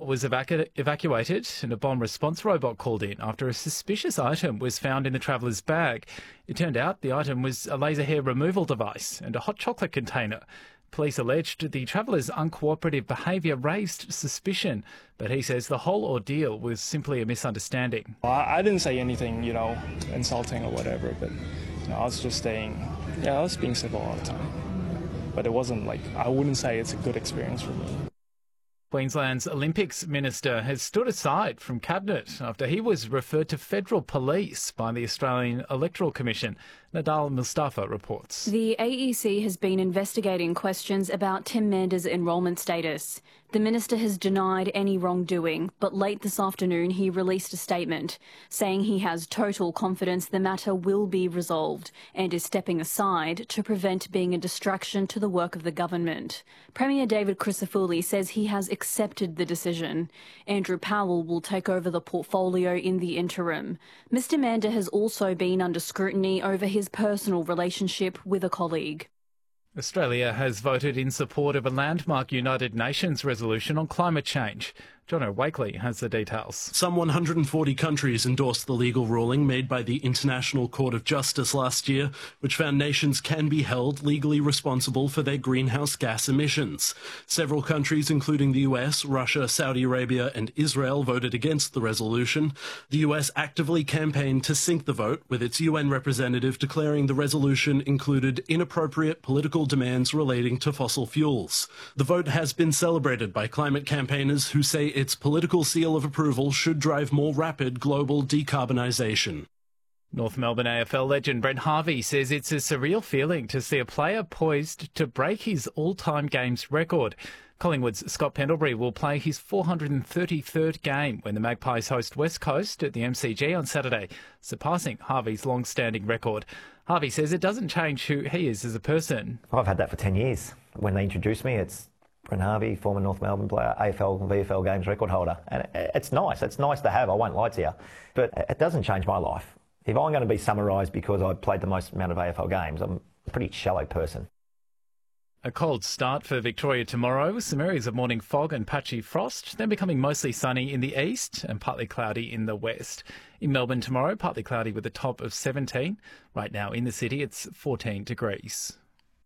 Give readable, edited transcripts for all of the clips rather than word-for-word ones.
was evacuated and a bomb response robot called in after a suspicious item was found in the traveller's bag. It turned out the item was a laser hair removal device and a hot chocolate container. Police alleged the traveller's uncooperative behaviour raised suspicion, but he says the whole ordeal was simply a misunderstanding. I didn't say anything, insulting or whatever, but I was just saying, I was being civil all the time. But it wasn't I wouldn't say it's a good experience for me. Queensland's Olympics minister has stood aside from Cabinet after he was referred to federal police by the Australian Electoral Commission. Nadal Mustafa reports. The AEC has been investigating questions about Tim Mander's enrolment status. The minister has denied any wrongdoing, but late this afternoon he released a statement saying he has total confidence the matter will be resolved and is stepping aside to prevent being a distraction to the work of the government. Premier David Crisafulli says he has accepted the decision. Andrew Powell will take over the portfolio in the interim. Mr Mander has also been under scrutiny over his personal relationship with a colleague. Australia has voted in support of a landmark United Nations resolution on climate change. Jono Wakely has the details. Some 140 countries endorsed the legal ruling made by the International Court of Justice last year, which found nations can be held legally responsible for their greenhouse gas emissions. Several countries, including the US, Russia, Saudi Arabia and Israel, voted against the resolution. The US actively campaigned to sink the vote, with its UN representative declaring the resolution included inappropriate political demands relating to fossil fuels. The vote has been celebrated by climate campaigners who say its political seal of approval should drive more rapid global decarbonisation. North Melbourne AFL legend Brent Harvey says it's a surreal feeling to see a player poised to break his all-time games record. Collingwood's Scott Pendlebury will play his 433rd game when the Magpies host West Coast at the MCG on Saturday, surpassing Harvey's long-standing record. Harvey says it doesn't change who he is as a person. I've had that for 10 years. When they introduced me, it's Brent Harvey, former North Melbourne player, AFL and VFL games record holder. And it's nice. It's nice to have. I won't lie to you. But it doesn't change my life. If I'm going to be summarised because I played the most amount of AFL games, I'm a pretty shallow person. A cold start for Victoria tomorrow, with some areas of morning fog and patchy frost, then becoming mostly sunny in the east and partly cloudy in the west. In Melbourne tomorrow, partly cloudy with a top of 17. Right now in the city, it's 14 degrees.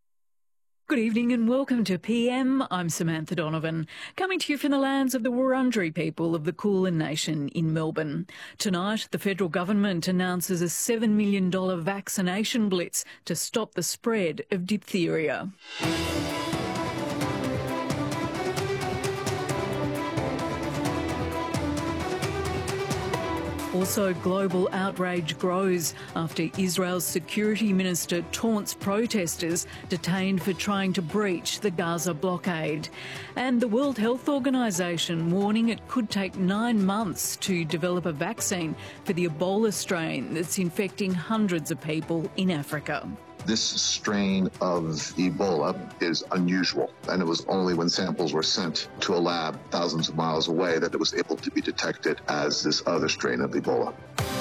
Good evening and welcome to PM. I'm Samantha Donovan, coming to you from the lands of the Wurundjeri people of the Kulin Nation in Melbourne. Tonight, the federal government announces a $7 million vaccination blitz to stop the spread of diphtheria. Also, global outrage grows after Israel's security minister taunts protesters detained for trying to breach the Gaza blockade. And the World Health Organization warning it could take 9 months to develop a vaccine for the Ebola strain that's infecting hundreds of people in Africa. This strain of Ebola is unusual, and it was only when samples were sent to a lab thousands of miles away that it was able to be detected as this other strain of Ebola.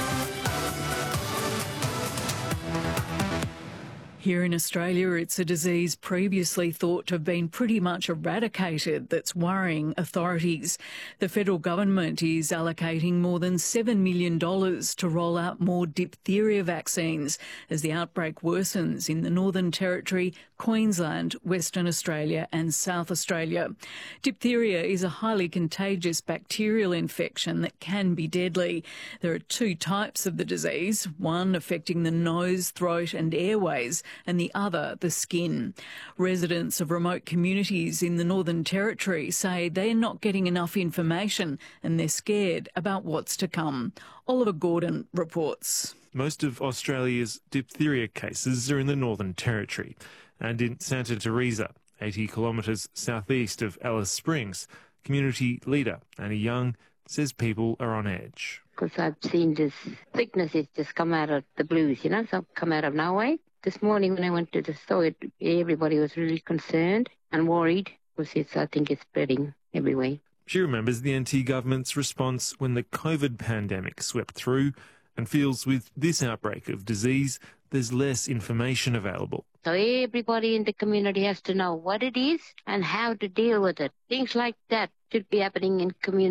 Here in Australia, it's a disease previously thought to have been pretty much eradicated that's worrying authorities. The federal government is allocating more than $7 million to roll out more diphtheria vaccines as the outbreak worsens in the Northern Territory, Queensland, Western Australia and South Australia. Diphtheria is a highly contagious bacterial infection that can be deadly. There are 2 types of the disease, one affecting the nose, throat and airways, and the other the skin. Residents of remote communities in the Northern Territory say they're not getting enough information and they're scared about what's to come. Oliver Gordon reports. Most of Australia's diphtheria cases are in the Northern Territory and in Santa Teresa, 80 kilometres southeast of Alice Springs. Community leader Annie Young says people are on edge. Because I've seen this sickness has just come out of the blues, so come out of nowhere. This morning when I went to the store, everybody was really concerned and worried because I think it's spreading everywhere. She remembers the NT government's response when the COVID pandemic swept through and feels with this outbreak of disease, there's less information available. So everybody in the community has to know what it is and how to deal with it. Things like that should be happening in community.